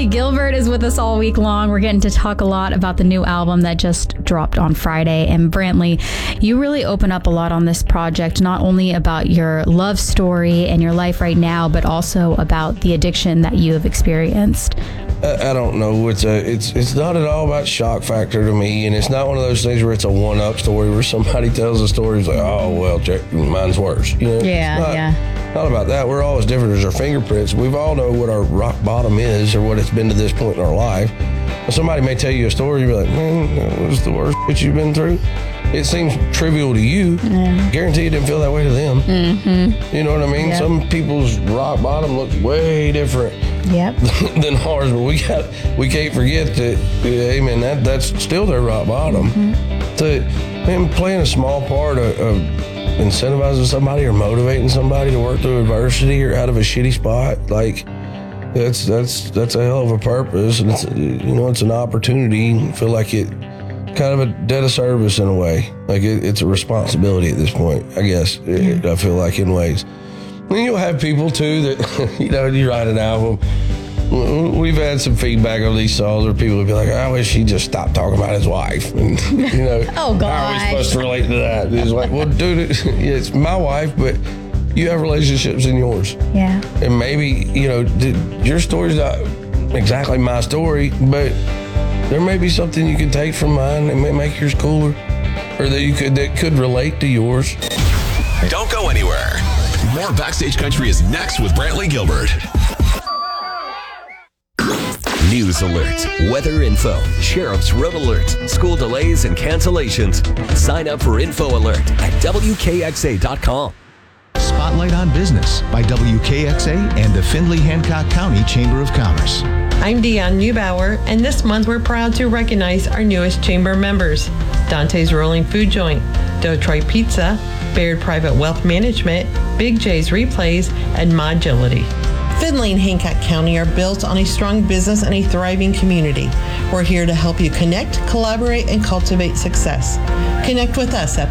Brantley Gilbert is with us all week long. We're getting to talk a lot about the new album that just dropped on Friday. And Brantley, you really open up a lot on this project, not only about your love story and your life right now, but also about the addiction that you have experienced. I don't know. It's not at all about shock factor to me, and it's not one of those things where it's a one-up story where somebody tells a story, it's like, oh well, mine's worse. You know, not about that. We're all as different as our fingerprints. We all know what our rock bottom is, or what it's been to this point in our life. Somebody may tell you a story, you'll be like, man, that was the worst shit you've been through. It seems trivial to you. Guarantee it didn't feel that way to them. Mm-hmm. You know what I mean? Yep. Some people's rock bottom looks way different than ours, but we can't forget that, hey man, that's still their rock bottom. Mm-hmm. Playing a small part of incentivizing somebody or motivating somebody to work through adversity or out of a shitty spot, like that's a hell of a purpose, and it's an opportunity. I feel like it kind of a debt of service in a way. Like it's a responsibility at this point, I guess. I feel like in ways. And you'll have people too that, you write an album. We've had some feedback on these songs where people would be like, I wish he just stopped talking about his wife. And, oh God, how are we supposed to relate to that? It's like, well, dude, it's my wife, but you have relationships in yours. Yeah. And maybe, your story's not exactly my story, but there may be something you can take from mine that may make yours cooler, or that could relate to yours. Don't go anywhere. More Backstage Country is next with Brantley Gilbert. News alerts, weather info, sheriff's road alerts, school delays and cancellations. Sign up for Info Alert at WKXA.com. Spotlight on Business by WKXA and the Findlay Hancock County Chamber of Commerce. I'm Deanne Neubauer, and this month we're proud to recognize our newest chamber members: Dante's Rolling Food Joint, Detroit Pizza, Baird Private Wealth Management, Big J's Replays, and Modulity. Findlay and Hancock County are built on a strong business and a thriving community. We're here to help you connect, collaborate, and cultivate success. Connect with us at